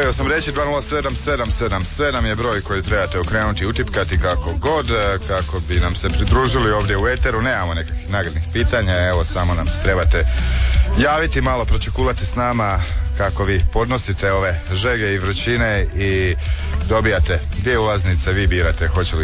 htio sam reći 207777 je broj koji trebate okrenuti i utipkati kako god, kako bi nam se pridružili ovdje u eteru. Nemamo nekakvih nagradnih pitanja, evo samo nam se trebate javiti, malo pročekulati s nama kako vi podnosite ove žege i vrućine i dobijate 2 ulaznice, vi birate hoće li